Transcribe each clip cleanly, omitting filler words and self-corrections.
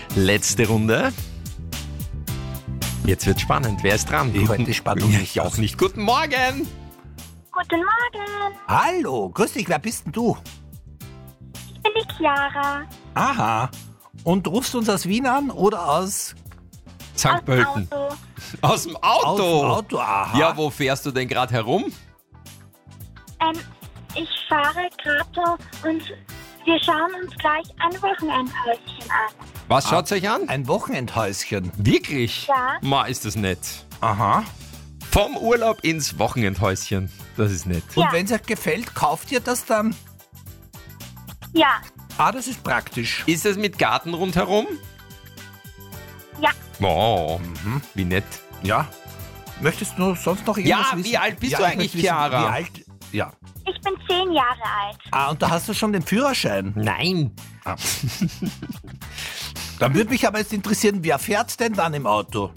Letzte Runde. Jetzt wird spannend. Wer ist dran? Ich halte die Spannung nicht Ich auch aus. nicht. Guten Morgen. Guten Morgen, Hallo, grüß dich, wer bist denn du? ich bin die Chiara. Aha. Und rufst du uns aus Wien an oder aus St. Pölten. Auto. Aus dem dem Auto. Auto? Aha. Ja, wo fährst du denn gerade herum? Ich fahre gerade und wir schauen uns gleich ein Wochenendhäuschen an. Was schaut's euch an? Ein Wochenendhäuschen. Wirklich? Ja. Ma, ist das nett. Aha. Vom Urlaub ins Wochenendhäuschen. Das ist nett. Und Ja. wenn es euch gefällt, kauft ihr das dann? Ja, Ah, das ist praktisch. Ist das mit Garten rundherum? ja, Oh, wie nett. Ja. Möchtest du sonst noch irgendwas Ja, wissen? wie alt bist du ich eigentlich, möchte wissen, Chiara? Wie alt? Ja. ich bin 10 Jahre alt. Ah, und da hast du schon den Führerschein. Nein. Dann würde mich aber jetzt interessieren, wer fährt denn dann im Auto?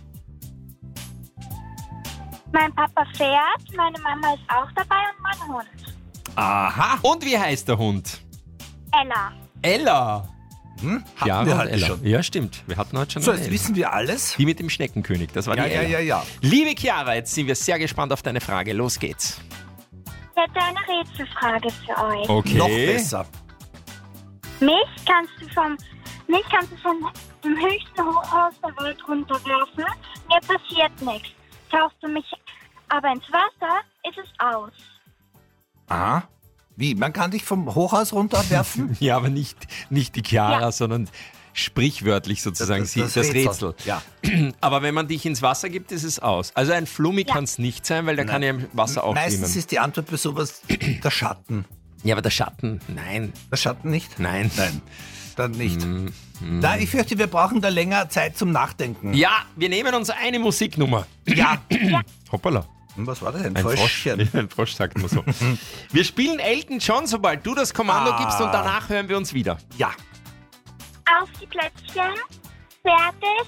Mein Papa fährt, meine Mama ist auch dabei und mein Hund. Aha. Und wie heißt der Hund? Ella. Ella. Hatten Chiara wir und heute Ella. schon. Ja, stimmt. Wir hatten heute schon So, eine jetzt Ella. wissen wir alles. Die mit dem Schneckenkönig, das war Ja, die ja, Ella. ja, ja. Liebe Chiara, jetzt sind wir sehr gespannt auf deine Frage. Los geht's. Ich hätte eine Rätselfrage für euch. Okay. Noch besser. Mich kannst du vom dem höchsten Hochhaus der Welt runterwerfen. Mir passiert nichts. Tauchst du mich aber ins Wasser, ist es aus. Aha. Wie? Man kann dich vom Hochhaus runterwerfen? Ja, aber nicht die Chiara, Ja. sondern sprichwörtlich sozusagen das Rätsel. Ja. Aber wenn man dich ins Wasser gibt, ist es aus. Also ein Flummi Ja. kann es nicht sein, weil der kann ja im Wasser auch Meistens schwimmen. ist die Antwort bei sowas der Schatten. Ja, aber der Schatten, nein. Der Schatten nicht? Nein. Nein, dann nicht. Da, ich fürchte, wir brauchen da länger Zeit zum Nachdenken. Ja, wir nehmen uns eine Musiknummer. Ja. Hoppala. Was war das? Ein Ein Frosch. Fröschchen. Ein Frosch sagt man so. Wir spielen Elton John, sobald du das Kommando Ah. gibst und danach hören wir uns wieder. Ja. Auf die Plätzchen, fertig.